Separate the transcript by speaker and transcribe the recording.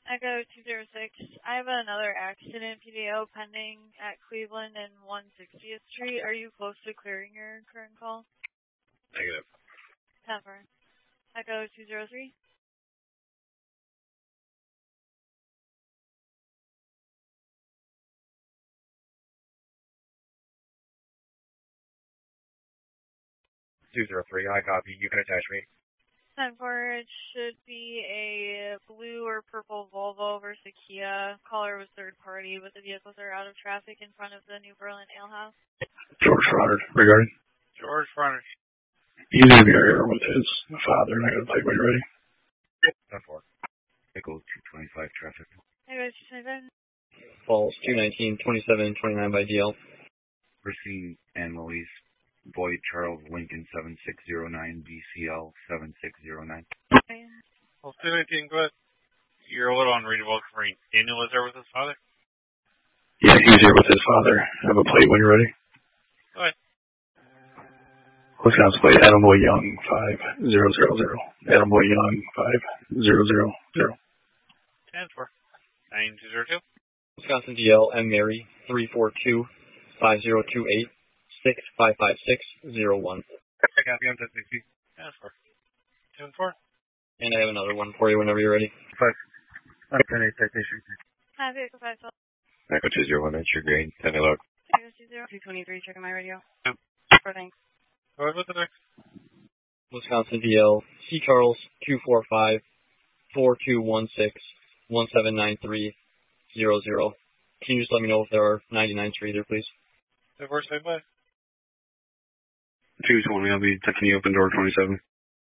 Speaker 1: Echo 206. I have another accident PDO pending at Cleveland and 160th Street. Are you close to clearing your current call?
Speaker 2: Negative.
Speaker 1: 10-4. Echo 203.
Speaker 2: I copy. You can attach me.
Speaker 1: 10-4. It should be a blue or purple Volvo versus Kia. Caller was third party, but the vehicles are out of traffic in front of the New Berlin Ale House.
Speaker 3: George Fronner, regarding.
Speaker 2: George Fronner.
Speaker 3: He's going to be here with his father, and I got to play when you're ready.
Speaker 2: 10-4. Echo 225 traffic.
Speaker 1: Echo 225.
Speaker 4: Falls 219, 27, 29 by DL.
Speaker 2: Racine and Louise. Boyd Charles Lincoln 7609 BCL 7609.
Speaker 5: Well, 219, go ahead. You're a little unreadable for me. Daniel was there with his father?
Speaker 3: Yeah, he's here with his father. I have a plate when you're ready.
Speaker 5: Go ahead.
Speaker 3: Wisconsin plate, Adam Boy Young 5000. Adam Boy Young 5000.
Speaker 5: 10-4. 9202.
Speaker 4: Wisconsin DL M. Mary 342 5028 655601.
Speaker 5: I copy on 1060. 10-4. 10-4.
Speaker 4: And I have another one for you whenever you're ready.
Speaker 2: 5. 10-8 citation.
Speaker 1: Happy Echo 5.
Speaker 2: Echo 201, that's your grade. 10 look.
Speaker 1: Echo 223, checking my radio.
Speaker 5: Yep.
Speaker 1: Thanks.
Speaker 5: Go ahead with the next.
Speaker 4: Wisconsin DL C. Charles 245 4216 1793 00. Can you just let me know if there are 99s for either, please?
Speaker 5: The first side by.
Speaker 3: 220, I'll be checking you up in door 27.